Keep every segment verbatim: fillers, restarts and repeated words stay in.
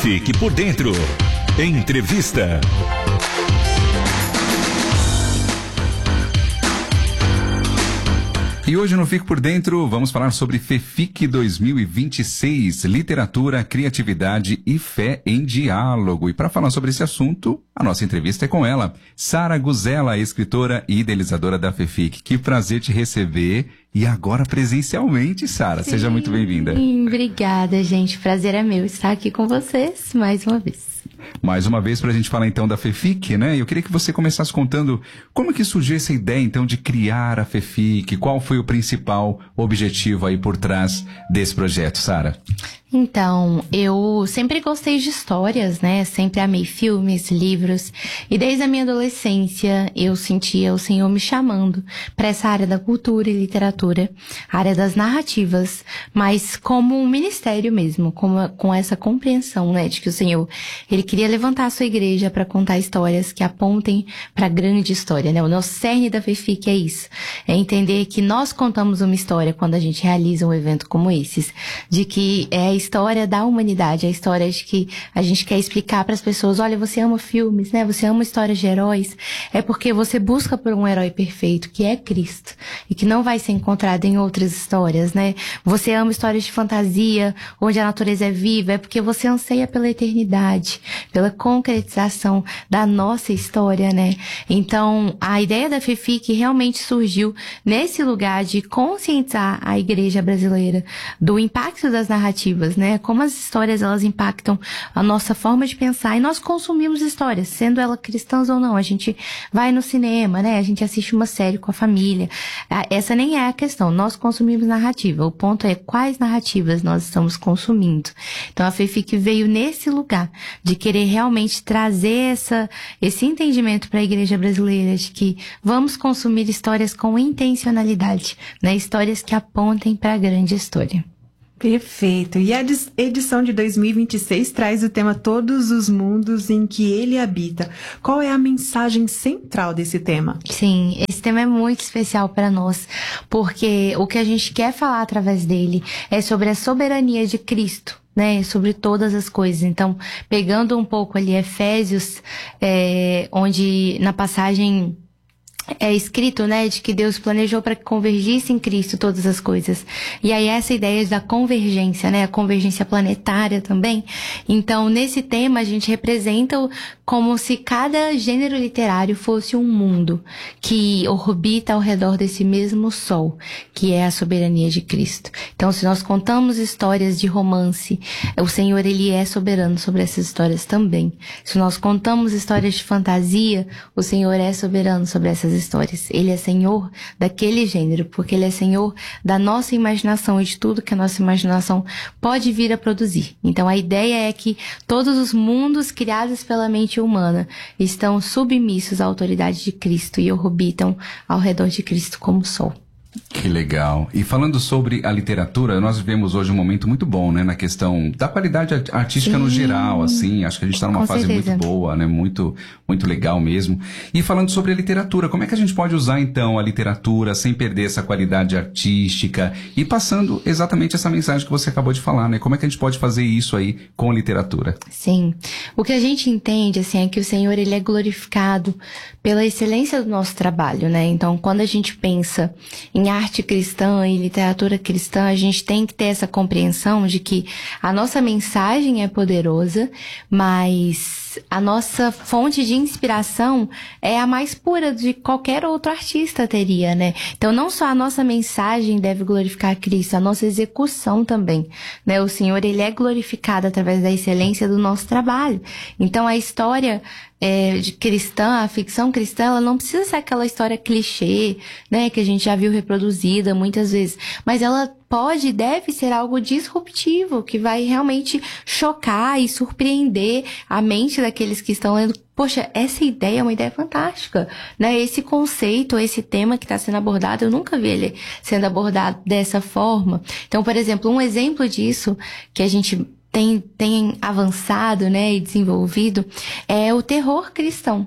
Fique por dentro. Entrevista. E hoje no Fique por Dentro vamos falar sobre FEFIC dois mil e vinte e seis, Literatura, Criatividade e Fé em Diálogo. E para falar sobre esse assunto, a nossa entrevista é com ela, Sara Guzella, escritora e idealizadora da FEFIC. Que prazer te receber e agora presencialmente, Sara. Seja muito bem-vinda. Obrigada, gente. Prazer é meu estar aqui com vocês mais uma vez. Mais uma vez para a gente falar então da FEFIC, né? Eu queria que você começasse contando como que surgiu essa ideia então de criar a FEFIC, qual foi o principal objetivo aí por trás desse projeto, Sara? Então, eu sempre gostei de histórias, né? Sempre amei filmes, livros. E desde a minha adolescência, eu sentia o Senhor me chamando para essa área da cultura e literatura, área das narrativas, mas como um ministério mesmo, com, com essa compreensão, né? De que o Senhor, Ele queria levantar a sua igreja para contar histórias que apontem para a grande história, né? O nosso cerne da FEFIC é isso. É entender que nós contamos uma história quando a gente realiza um evento como esses, de que é a história da humanidade, a história de que a gente quer explicar para as pessoas, olha, você ama filmes, né? Você ama histórias de heróis, é porque você busca por um herói perfeito, que é Cristo, e que não vai ser encontrado em outras histórias, né? Você ama histórias de fantasia, onde a natureza é viva, é porque você anseia pela eternidade, pela concretização da nossa história, né? Então, a ideia da FEFIC realmente surgiu nesse lugar de conscientizar a igreja brasileira do impacto das narrativas, né? Como as histórias, elas impactam a nossa forma de pensar, e nós consumimos histórias, sendo elas cristãs ou não. A gente vai no cinema, né? A gente assiste uma série com a família. Essa nem é a questão. Nós consumimos narrativa. O ponto é quais narrativas nós estamos consumindo. Então, a FEFIC veio nesse lugar de querer realmente trazer essa, esse entendimento para a igreja brasileira de que vamos consumir histórias com intencionalidade, né? Histórias que apontem para a grande história. Perfeito. E a edição de dois mil e vinte e seis traz o tema Todos os Mundos em que Ele Habita. Qual é a mensagem central desse tema? Sim, esse tema é muito especial para nós, porque o que a gente quer falar através dele é sobre a soberania de Cristo, né, sobre todas as coisas. Então, pegando um pouco ali Efésios, é, onde na passagem é escrito, né, de que Deus planejou para que convergisse em Cristo todas as coisas. E aí essa ideia da convergência, né, a convergência planetária também. Então, nesse tema, a gente representa como se cada gênero literário fosse um mundo que orbita ao redor desse mesmo sol, que é a soberania de Cristo. Então, se nós contamos histórias de romance, o Senhor, Ele é soberano sobre essas histórias também. Se nós contamos histórias de fantasia, o Senhor é soberano sobre essas histórias. Ele é Senhor daquele gênero, porque Ele é Senhor da nossa imaginação e de tudo que a nossa imaginação pode vir a produzir. Então, a ideia é que todos os mundos criados pela mente humana estão submissos à autoridade de Cristo e orbitam ao redor de Cristo como sol. Que legal. E falando sobre a literatura, nós vivemos hoje um momento muito bom, né, na questão da qualidade artística. Sim, no geral, assim, acho que a gente está numa fase certeza. muito boa, né, muito, muito legal mesmo. E falando sobre a literatura, como é que a gente pode usar, então, a literatura sem perder essa qualidade artística e passando exatamente essa mensagem que você acabou de falar, né, como é que a gente pode fazer isso aí com a literatura? Sim. O que a gente entende, assim, é que o Senhor, Ele é glorificado pela excelência do nosso trabalho, né, então, quando a gente pensa em arte cristã e literatura cristã, a gente tem que ter essa compreensão de que a nossa mensagem é poderosa, mas a nossa fonte de inspiração é a mais pura de qualquer outro artista teria, né? Então, não só a nossa mensagem deve glorificar Cristo, a nossa execução também, né? O Senhor, Ele é glorificado através da excelência do nosso trabalho. Então, a história É, de cristã, a ficção cristã, ela não precisa ser aquela história clichê, né, que a gente já viu reproduzida muitas vezes, mas ela pode e deve ser algo disruptivo, que vai realmente chocar e surpreender a mente daqueles que estão lendo. Poxa, essa ideia é uma ideia fantástica, né? Esse conceito, esse tema que está sendo abordado, eu nunca vi ele sendo abordado dessa forma. Então, por exemplo, um exemplo disso que a gente Tem, tem avançado, né, e desenvolvido, é o terror cristão,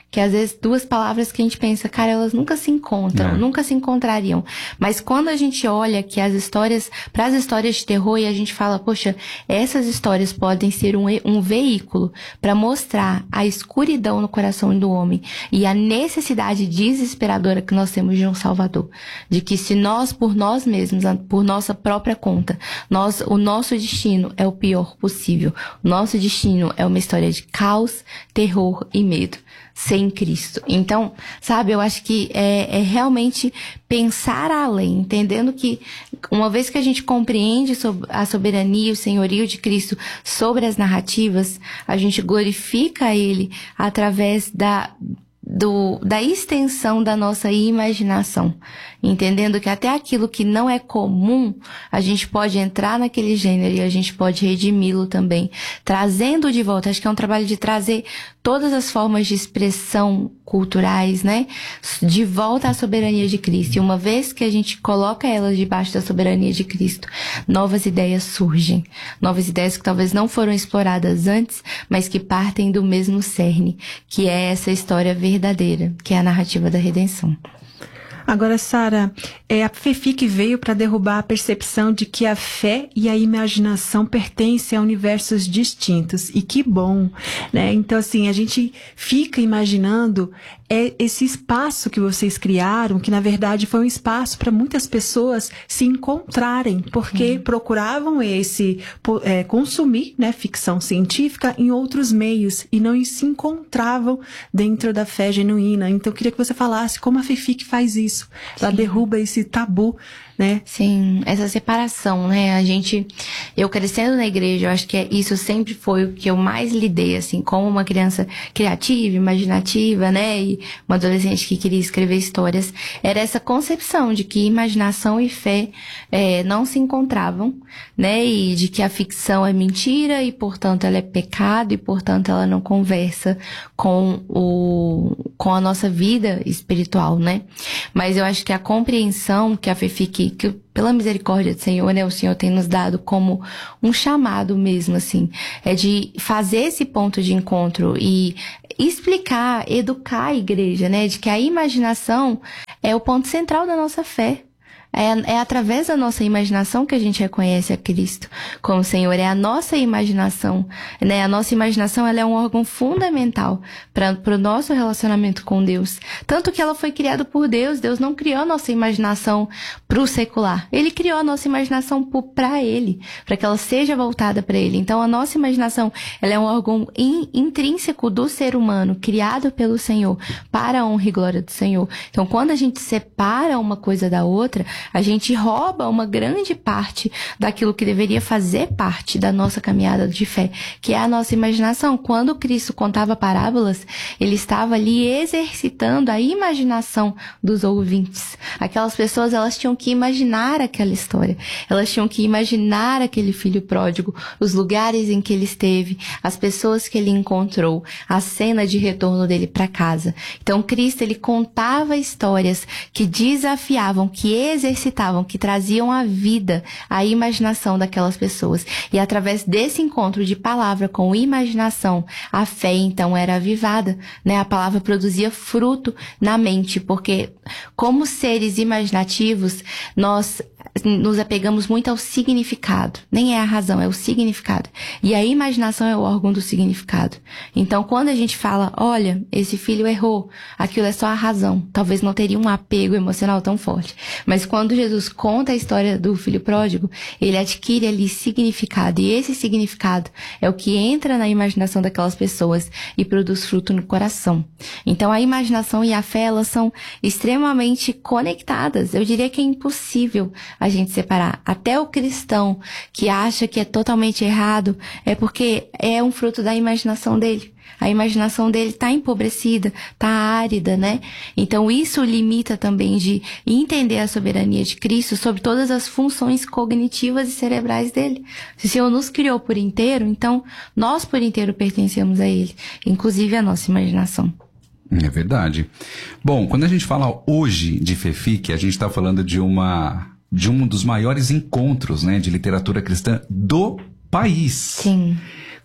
Que às vezes duas palavras que a gente pensa, cara, elas nunca se encontram, É. nunca se encontrariam. Mas quando a gente olha que as histórias, para as histórias de terror, e a gente fala, poxa, essas histórias podem ser um, um veículo para mostrar a escuridão no coração do homem e a necessidade desesperadora que nós temos de um Salvador. De que se nós, por nós mesmos, por nossa própria conta, nós, o nosso destino é o pior possível. O nosso destino é uma história de caos, terror e medo, sem Cristo. Então, sabe, eu acho que é, é realmente pensar além, entendendo que uma vez que a gente compreende a soberania e o senhorio de Cristo sobre as narrativas, a gente glorifica Ele através da... Do, da extensão da nossa imaginação, entendendo que até aquilo que não é comum, a gente pode entrar naquele gênero e a gente pode redimi-lo também, trazendo de volta, acho que é um trabalho de trazer todas as formas de expressão culturais, né, de volta à soberania de Cristo. E uma vez que a gente coloca elas debaixo da soberania de Cristo, novas ideias surgem, novas ideias que talvez não foram exploradas antes, mas que partem do mesmo cerne, que é essa história verdadeira, que é a narrativa da redenção. Agora, Sara, é, a FEFIC veio para derrubar a percepção de que a fé e a imaginação pertencem a universos distintos. E que bom, né? Então, assim, a gente fica imaginando é, esse espaço que vocês criaram, que na verdade foi um espaço para muitas pessoas se encontrarem, porque hum. procuravam esse é, consumir, né, ficção científica em outros meios e não se encontravam dentro da fé genuína. Então, eu queria que você falasse como a FEFIC faz isso. Ela Sim. derruba esse tabu, né? Sim, essa separação, né? A gente, eu crescendo na igreja, eu acho que isso sempre foi o que eu mais lidei, assim, como uma criança criativa, imaginativa, né? E uma adolescente que queria escrever histórias. Era essa concepção de que imaginação e fé é, não se encontravam, né? E de que a ficção é mentira e, portanto, ela é pecado e, portanto, ela não conversa com o, com a nossa vida espiritual, né? Mas eu acho que a compreensão que a FEFIC, que pela misericórdia do Senhor, né, o Senhor tem nos dado como um chamado mesmo, assim, é de fazer esse ponto de encontro e explicar, educar a igreja, né, de que a imaginação é o ponto central da nossa fé. É, é através da nossa imaginação que a gente reconhece a Cristo como Senhor. É a nossa imaginação, né? A nossa imaginação, ela é um órgão fundamental para o nosso relacionamento com Deus. Tanto que ela foi criada por Deus. Deus não criou a nossa imaginação para o secular. Ele criou a nossa imaginação para Ele, para que ela seja voltada para Ele. Então, a nossa imaginação, ela é um órgão in, intrínseco do ser humano, criado pelo Senhor, para a honra e glória do Senhor. Então, quando a gente separa uma coisa da outra, a gente rouba uma grande parte daquilo que deveria fazer parte da nossa caminhada de fé, que é a nossa imaginação. Quando Cristo contava parábolas, ele estava ali exercitando a imaginação dos ouvintes. Aquelas pessoas, elas tinham que imaginar aquela história. Elas tinham que imaginar aquele filho pródigo, os lugares em que ele esteve, as pessoas que ele encontrou, a cena de retorno dele para casa. Então, Cristo, ele contava histórias que desafiavam, que exercitavam, exercitavam, que traziam à vida a imaginação daquelas pessoas. E através desse encontro de palavra com imaginação, a fé então era avivada, né? A palavra produzia fruto na mente, porque como seres imaginativos, nós nos apegamos muito ao significado. Nem é a razão, é o significado. E a imaginação é o órgão do significado. Então, quando a gente fala, olha, esse filho errou, aquilo é só a razão. Talvez não teria um apego emocional tão forte. Mas quando Jesus conta a história do filho pródigo, ele adquire ali significado. E esse significado é o que entra na imaginação daquelas pessoas e produz fruto no coração. Então, a imaginação e a fé, elas são extremamente conectadas. Eu diria que é impossível a gente separar. Até o cristão que acha que é totalmente errado é porque é um fruto da imaginação dele. A imaginação dele está empobrecida, está árida, né? Então isso limita também de entender a soberania de Cristo sobre todas as funções cognitivas e cerebrais dele. Se o Senhor nos criou por inteiro, então nós por inteiro pertencemos a Ele, inclusive a nossa imaginação. É verdade. Bom, quando a gente fala hoje de FEFIC, a gente está falando de uma... de um dos maiores encontros, né, de literatura cristã do país. Sim.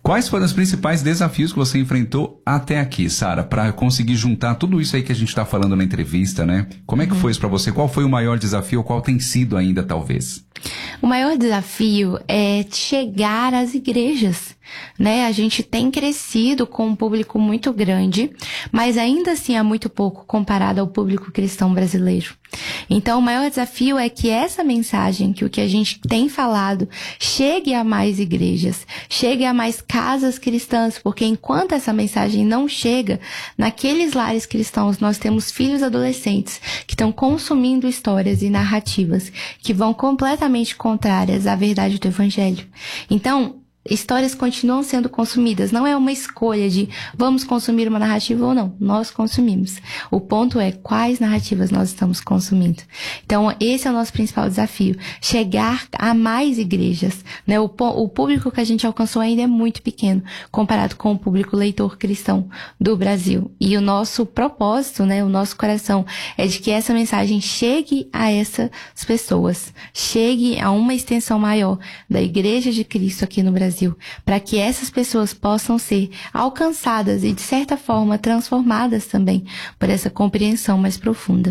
Quais foram os principais desafios que você enfrentou até aqui, Sara, para conseguir juntar tudo isso aí que a gente está falando na entrevista, né? Como é que uhum. foi isso para você? Qual foi o maior desafio, ou qual tem sido ainda, talvez? O maior desafio é chegar às igrejas, né? A gente tem crescido com um público muito grande, mas ainda assim é muito pouco comparado ao público cristão brasileiro. Então, o maior desafio é que essa mensagem, que o que a gente tem falado, chegue a mais igrejas, chegue a mais casas cristãs, porque enquanto essa mensagem não chega, naqueles lares cristãos nós temos filhos adolescentes que estão consumindo histórias e narrativas que vão completamente contrárias à verdade do Evangelho. Então, histórias continuam sendo consumidas. Não é uma escolha de vamos consumir uma narrativa ou não. Nós consumimos. O ponto é quais narrativas nós estamos consumindo. Então, esse é o nosso principal desafio. Chegar a mais igrejas, né? O, o público que a gente alcançou ainda é muito pequeno, comparado com o público leitor cristão do Brasil. E o nosso propósito, né? O nosso coração é de que essa mensagem chegue a essas pessoas. Chegue a uma extensão maior da Igreja de Cristo aqui no Brasil, para que essas pessoas possam ser alcançadas e, de certa forma, transformadas também por essa compreensão mais profunda.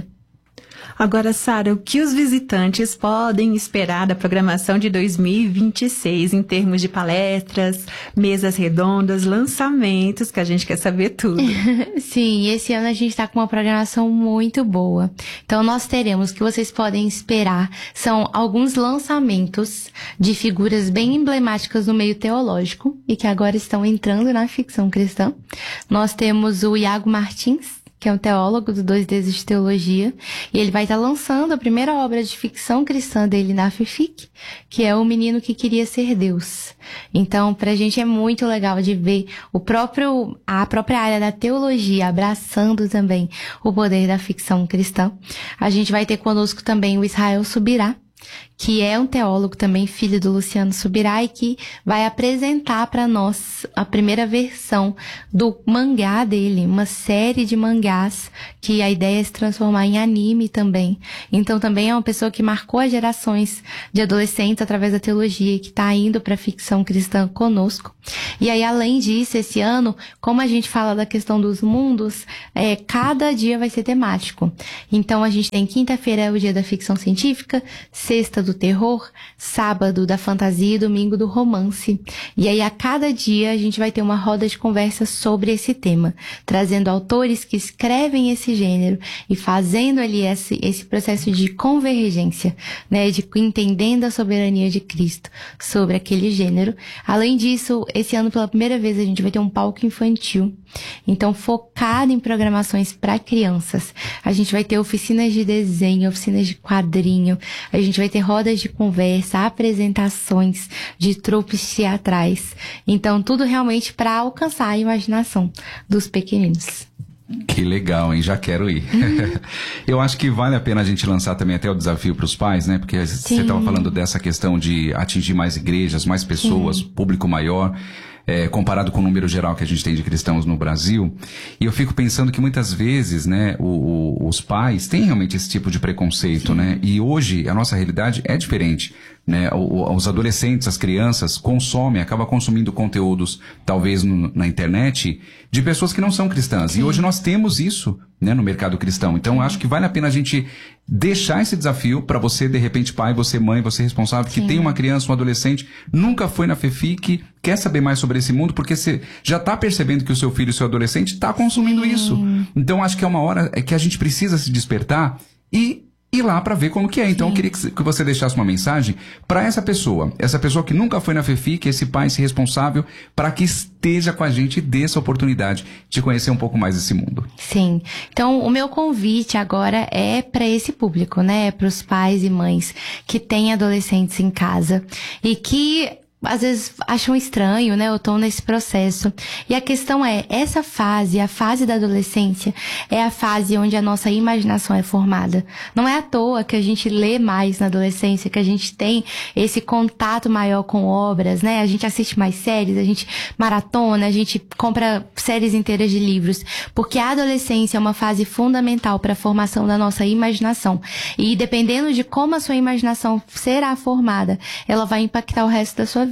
Agora, Sara, o que os visitantes podem esperar da programação de dois mil e vinte e seis em termos de palestras, mesas redondas, lançamentos, que a gente quer saber tudo. Sim, esse ano a gente está com uma programação muito boa. Então, nós teremos, o que vocês podem esperar, são alguns lançamentos de figuras bem emblemáticas no meio teológico e que agora estão entrando na ficção cristã. Nós temos o Iago Martins, que é um teólogo do Dois Dedos de Teologia, e ele vai estar lançando a primeira obra de ficção cristã dele na FEFIC, que é O Menino que Queria Ser Deus. Então, pra gente é muito legal de ver o próprio, a própria área da teologia abraçando também o poder da ficção cristã. A gente vai ter conosco também o Israel Subirá, que é um teólogo também, filho do Luciano Subirá, e que vai apresentar para nós a primeira versão do mangá dele, uma série de mangás, que a ideia é se transformar em anime também. Então também é uma pessoa que marcou as gerações de adolescentes através da teologia, que está indo para a ficção cristã conosco. E aí, além disso, esse ano, como a gente fala da questão dos mundos, é, cada dia vai ser temático. Então a gente tem quinta-feira é o dia da ficção científica, sexta do terror, sábado da fantasia e domingo do romance. E aí, a cada dia, a gente vai ter uma roda de conversa sobre esse tema, trazendo autores que escrevem esse gênero e fazendo ali esse, esse processo de convergência, né, de entendendo a soberania de Cristo sobre aquele gênero. Além disso, esse ano, pela primeira vez, a gente vai ter um palco infantil, então focado em programações para crianças. A gente vai ter oficinas de desenho, oficinas de quadrinho, a gente vai ter rodas de conversa, apresentações de trupes teatrais. Então, tudo realmente para alcançar a imaginação dos pequeninos. Que legal, hein? Já quero ir. Uhum. Eu acho que vale a pena a gente lançar também até o desafio para os pais, né? Porque Sim. você estava falando dessa questão de atingir mais igrejas, mais pessoas, Sim. público maior. É, comparado com o número geral que a gente tem de cristãos no Brasil. E eu fico pensando que muitas vezes, né, o, o, os pais têm realmente esse tipo de preconceito, Sim. né? E hoje a nossa realidade é diferente, né? O, os adolescentes, as crianças consomem, acabam consumindo conteúdos, talvez no, na internet, de pessoas que não são cristãs. Sim. E hoje nós temos isso, né, no mercado cristão. Então, acho que vale a pena a gente deixar esse desafio para você, de repente, pai, você mãe, você responsável, Sim. que tem uma criança, um adolescente, nunca foi na FEFIC, quer saber mais sobre esse mundo, porque você já está percebendo que o seu filho, o seu adolescente, está consumindo Sim. isso. Então, acho que é uma hora que a gente precisa se despertar e ir lá para ver como que é. Então, Sim. eu queria que você deixasse uma mensagem para essa pessoa, essa pessoa que nunca foi na FEFIC, esse pai, esse responsável, para que esteja com a gente e dê essa oportunidade de conhecer um pouco mais desse mundo. Sim. Então, o meu convite agora é para esse público, né? Para os pais e mães que têm adolescentes em casa e que às vezes acham estranho, né? Eu tô nesse processo. E a questão é, essa fase, a fase da adolescência, é a fase onde a nossa imaginação é formada. Não é à toa que a gente lê mais na adolescência, que a gente tem esse contato maior com obras, né? A gente assiste mais séries, a gente maratona, a gente compra séries inteiras de livros. Porque a adolescência é uma fase fundamental para a formação da nossa imaginação. E dependendo de como a sua imaginação será formada, ela vai impactar o resto da sua vida.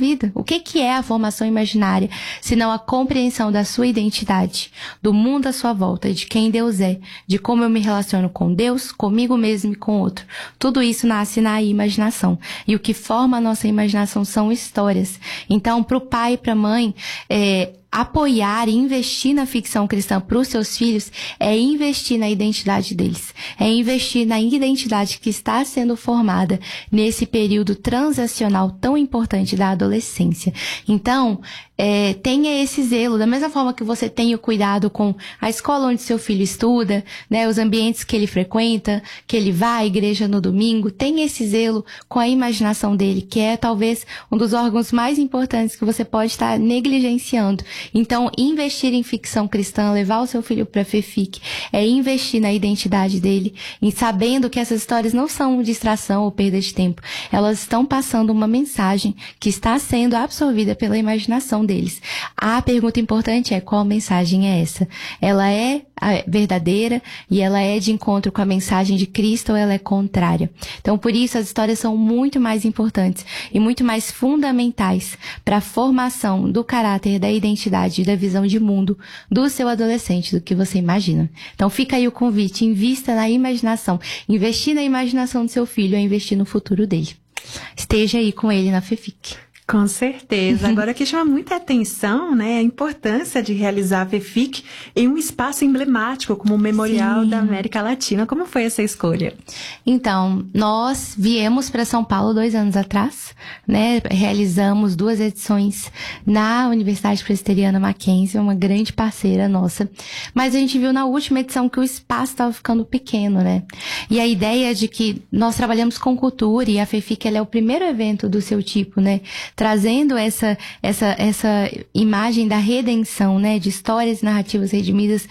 vida. O que que é a formação imaginária, senão a compreensão da sua identidade, do mundo à sua volta, de quem Deus é, de como eu me relaciono com Deus, comigo mesmo e com outro. Tudo isso nasce na imaginação. E o que forma a nossa imaginação são histórias. Então, para o pai e para a mãe, é, apoiar e investir na ficção cristã para os seus filhos é investir na identidade deles. É investir na identidade que está sendo formada nesse período transacional tão importante da adolescência. Então, é, tenha esse zelo, da mesma forma que você tem o cuidado com a escola onde seu filho estuda, né, os ambientes que ele frequenta, que ele vai à igreja no domingo, tenha esse zelo com a imaginação dele, que é talvez um dos órgãos mais importantes que você pode estar negligenciando. Então, investir em ficção cristã, levar o seu filho para a FEFIC, é investir na identidade dele, em sabendo que essas histórias não são distração ou perda de tempo. Elas estão passando uma mensagem que está sendo absorvida pela imaginação deles. A pergunta importante é: qual mensagem é essa? Ela é verdadeira e ela é de encontro com a mensagem de Cristo ou ela é contrária? Então, por isso, as histórias são muito mais importantes e muito mais fundamentais para a formação do caráter, da identidade e da visão de mundo do seu adolescente do que você imagina. Então, fica aí o convite: invista na imaginação. Investir na imaginação do seu filho é investir no futuro dele. Esteja aí com ele na FEFIC. Com certeza. Agora, que chama muita atenção, né, a importância de realizar a FEFIC em um espaço emblemático como o Memorial Sim. da América Latina. Como foi essa escolha? Então, nós viemos para São Paulo dois anos atrás, né, realizamos duas edições na Universidade Presbiteriana Mackenzie, uma grande parceira nossa, mas a gente viu na última edição que o espaço estava ficando pequeno, né, e a ideia de que nós trabalhamos com cultura e a FEFIC ela é o primeiro evento do seu tipo, né, trazendo essa, essa, essa imagem da redenção, né, de histórias e narrativas redimidas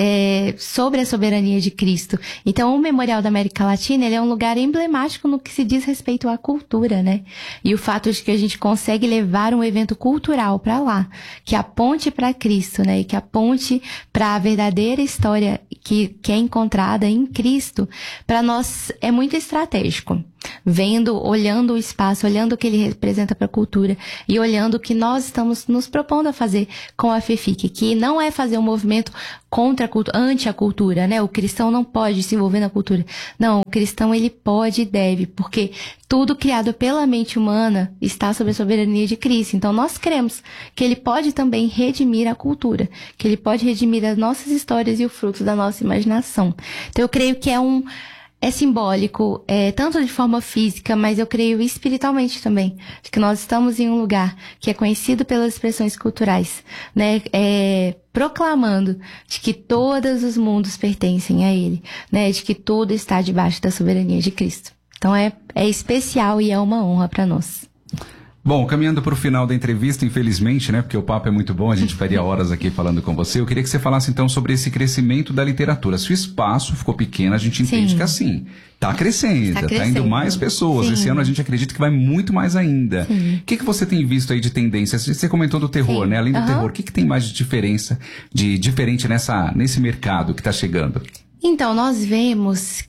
é, sobre a soberania de Cristo. Então, o Memorial da América Latina, ele é um lugar emblemático no que se diz respeito à cultura, né, e o fato de que a gente consegue levar um evento cultural para lá, que aponte para Cristo, né, e que aponte para a verdadeira história que, que é encontrada em Cristo, para nós é muito estratégico. Vendo, olhando o espaço, olhando o que ele representa para a cultura e olhando o que nós estamos nos propondo a fazer com a FEFIC, que não é fazer um movimento contra a cultura, anti a cultura, né? O cristão não pode se envolver na cultura. Não, o cristão ele pode e deve, porque tudo criado pela mente humana está sob a soberania de Cristo. Então nós cremos que ele pode também redimir a cultura, que ele pode redimir as nossas histórias e o fruto da nossa imaginação. Então eu creio que é um É simbólico, é, tanto de forma física, mas eu creio espiritualmente também, de que nós estamos em um lugar que é conhecido pelas expressões culturais, né, é, proclamando de que todos os mundos pertencem a Ele, né, de que tudo está debaixo da soberania de Cristo. Então é, é especial e é uma honra para nós. Bom, caminhando para o final da entrevista, infelizmente, né, porque o papo é muito bom, a gente faria horas aqui falando com você, eu queria que você falasse então sobre esse crescimento da literatura. Se o espaço ficou pequeno, a gente entende Sim. que assim, tá crescendo, tá, crescendo. tá indo mais pessoas. Sim. Esse ano a gente acredita que vai muito mais ainda. O que, que você tem visto aí de tendência? Você comentou do terror, Sim. né? Além do uhum. terror, o que, que tem mais de diferença, de diferente nessa, nesse mercado que está chegando? Então, nós vemos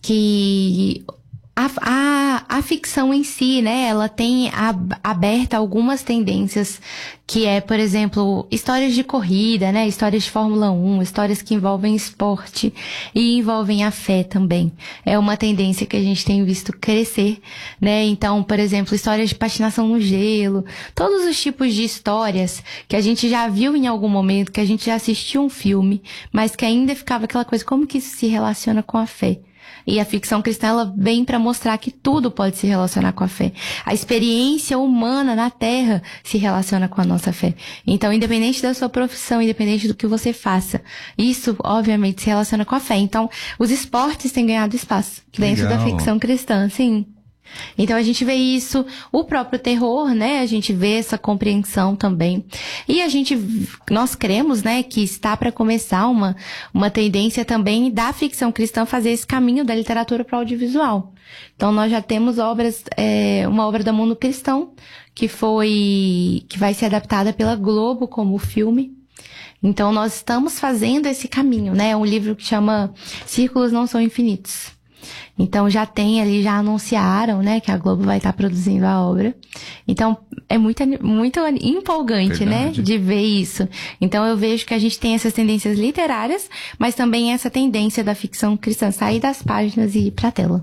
que A, a, a ficção em si, né, ela tem ab, aberta algumas tendências, que é, por exemplo, histórias de corrida, né, histórias de Fórmula um, histórias que envolvem esporte e envolvem a fé também. É uma tendência que a gente tem visto crescer, né, então, por exemplo, histórias de patinação no gelo, todos os tipos de histórias que a gente já viu em algum momento, que a gente já assistiu um filme, mas que ainda ficava aquela coisa, como que isso se relaciona com a fé? E a ficção cristã, ela vem para mostrar que tudo pode se relacionar com a fé. A experiência humana na Terra se relaciona com a nossa fé. Então, independente da sua profissão, independente do que você faça, isso, obviamente, se relaciona com a fé. Então, os esportes têm ganhado espaço dentro Legal. da ficção cristã, sim. Então a gente vê isso, o próprio terror, né, a gente vê essa compreensão também, e a gente, nós cremos, né, que está para começar uma, uma tendência também da ficção cristã fazer esse caminho da literatura para o audiovisual. Então nós já temos obras, é, uma obra do Mundo Cristão, que foi, que vai ser adaptada pela Globo como filme. Então nós estamos fazendo esse caminho, né, um livro que chama Círculos Não São Infinitos. Então já tem ali, já anunciaram, né, que a Globo vai estar produzindo a obra. Então é muito, muito empolgante, Verdade. né, de ver isso. Então eu vejo que a gente tem essas tendências literárias, mas também essa tendência da ficção cristã sair das páginas e ir pra tela.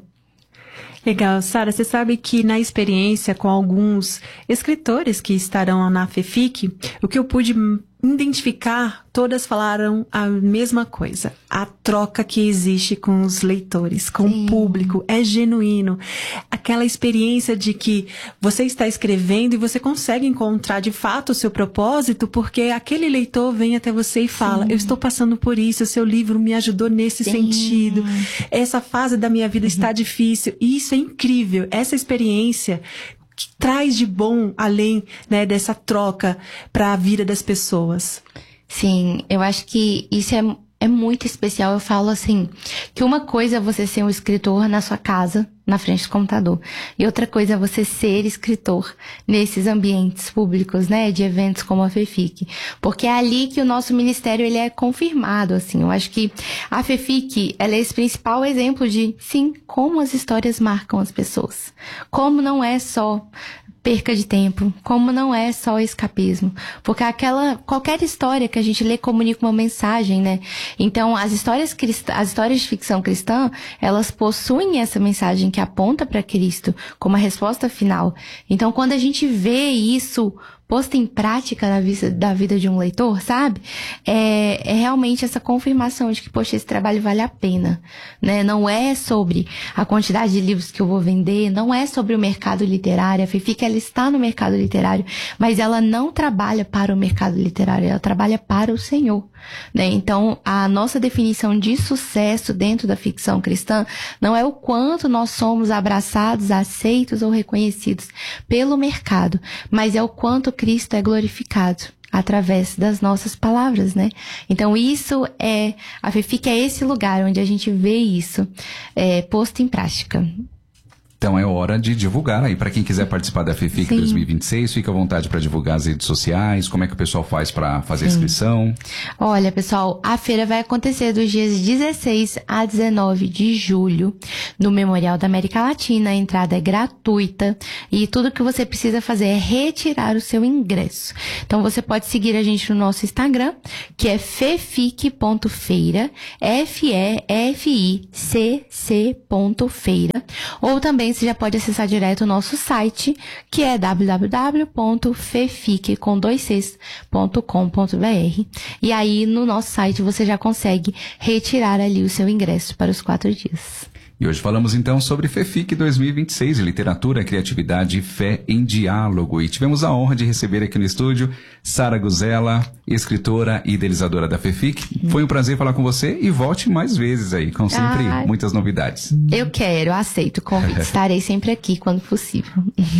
Legal. Sara, você sabe que na experiência com alguns escritores que estarão na FEFIC, o que eu pude identificar, todas falaram a mesma coisa. A troca que existe com os leitores, com Sim. o público, é genuíno. Aquela experiência de que você está escrevendo e você consegue encontrar de fato o seu propósito, porque aquele leitor vem até você e fala, Sim. eu estou passando por isso, o seu livro me ajudou nesse Sim. sentido. Essa fase da minha vida está difícil. E isso é incrível. Essa experiência que traz de bom, além, né, dessa troca para a vida das pessoas. Sim, eu acho que isso é, é muito especial. Eu falo assim, que uma coisa é você ser um escritor na sua casa, na frente do computador. E outra coisa é você ser escritor nesses ambientes públicos, né, de eventos como a FEFIC. Porque é ali que o nosso ministério, ele é confirmado, assim. Eu acho que a FEFIC, ela é esse principal exemplo de, sim, como as histórias marcam as pessoas. Como não é só perca de tempo, como não é só escapismo, porque aquela, qualquer história que a gente lê comunica uma mensagem, né? Então, as histórias cristã, as histórias de ficção cristã, elas possuem essa mensagem que aponta para Cristo como a resposta final. Então, quando a gente vê isso posto em prática na vida, da vida de um leitor, sabe? É, é realmente essa confirmação de que, poxa, esse trabalho vale a pena, né? Não é sobre a quantidade de livros que eu vou vender, não é sobre o mercado literário. A FEFIC, ela está no mercado literário, mas ela não trabalha para o mercado literário, ela trabalha para o Senhor, né? Então, a nossa definição de sucesso dentro da ficção cristã não é o quanto nós somos abraçados, aceitos ou reconhecidos pelo mercado, mas é o quanto Cristo é glorificado através das nossas palavras, né? Então isso é, a FEFIC é esse lugar onde a gente vê isso é, posto em prática. Então é hora de divulgar aí, para quem quiser participar da FEFIC Sim. dois mil e vinte e seis, fica à vontade para divulgar as redes sociais, como é que o pessoal faz para fazer a inscrição? Olha, pessoal, a feira vai acontecer dos dias dezesseis a dezenove de julho, no Memorial da América Latina. A entrada é gratuita e tudo que você precisa fazer é retirar o seu ingresso. Então você pode seguir a gente no nosso Instagram, que é fefic ponto feira, F E F I C C ponto feira, ou também você já pode acessar direto o nosso site, que é w w w ponto fefic com dois cs ponto com ponto b r. E aí, no nosso site, você já consegue retirar ali o seu ingresso para os quatro dias. E hoje falamos então sobre FEFIC dois mil e vinte e seis, Literatura, Criatividade e Fé em Diálogo. E tivemos a honra de receber aqui no estúdio Sara Guzella, escritora e idealizadora da FEFIC. Foi um prazer falar com você e volte mais vezes aí, com sempre ah, muitas novidades. Eu quero, aceito o convite. Estarei sempre aqui quando possível.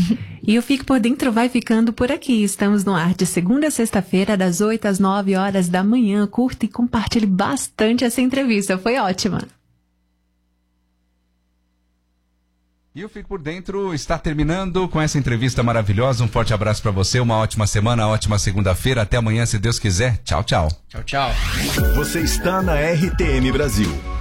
E o Fique por Dentro vai ficando por aqui. Estamos no ar de segunda a sexta-feira, das oito às nove horas da manhã. Curta e compartilhe bastante essa entrevista. Foi ótima. E o Fique por Dentro está terminando com essa entrevista maravilhosa. Um forte abraço para você, uma ótima semana, ótima segunda-feira. Até amanhã, se Deus quiser. Tchau, tchau. Tchau, tchau. Você está na R T M Brasil.